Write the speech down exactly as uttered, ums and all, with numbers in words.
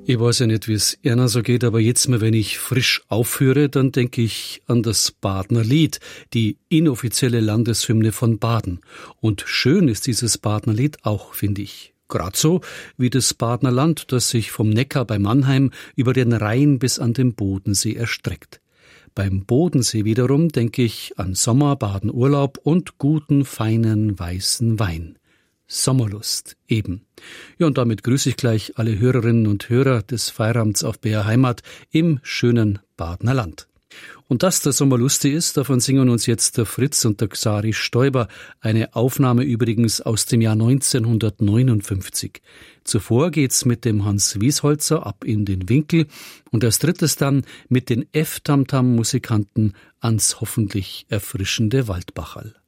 Ich weiß ja nicht, wie es Erna so geht, aber jetzt mal, wenn ich frisch aufhöre, dann denke ich an das Badener Lied, die inoffizielle Landeshymne von Baden. Und schön ist dieses Badener Lied auch, finde ich. Gerade so wie das Badener Land, das sich vom Neckar bei Mannheim über den Rhein bis an den Bodensee erstreckt. Beim Bodensee wiederum denke ich an Sommer, Baden-Urlaub und guten, feinen, weißen Wein. Sommerlust, eben. Ja, und damit grüße ich gleich alle Hörerinnen und Hörer des Feiramts auf B R Heimat im schönen Badener Land. Und dass der Sommer lustig ist, davon singen uns jetzt der Fritz und der Xari Stoiber, eine Aufnahme übrigens aus dem Jahr neunzehnhundertneunundfünfzig. Zuvor geht's mit dem Hans Wiesholzer ab in den Winkel und als drittes dann mit den F-Tamtam-Musikanten ans hoffentlich erfrischende Waldbacherl.